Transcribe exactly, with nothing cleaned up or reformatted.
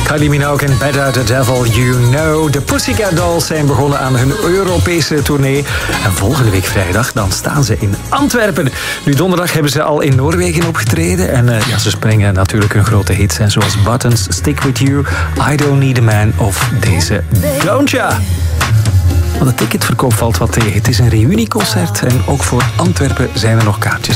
Kylie Minogue en Better the Devil You Know. De Pussycat Dolls zijn begonnen aan hun Europese tournee. En volgende week vrijdag dan staan ze in Antwerpen. Nu donderdag hebben ze al in Noorwegen opgetreden. En uh, ja, ze springen natuurlijk hun grote hits. En zoals Buttons, Stick With You, I Don't Need A Man of deze Don't Ya. Maar de ticketverkoop valt wat tegen. Het is een reunieconcert en ook voor Antwerpen zijn er nog kaartjes.